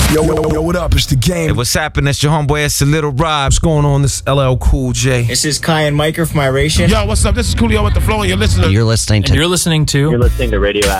Yo, what up? It's the game. Hey, what's happening? It's your homeboy, it's a Little Rob. What's going on? This LL Cool J. This is Kai and Micah from Iration. Yo, what's up? This is Coolio with the Flow, and you're listening. You're listening to You're listening to You're listening to Radio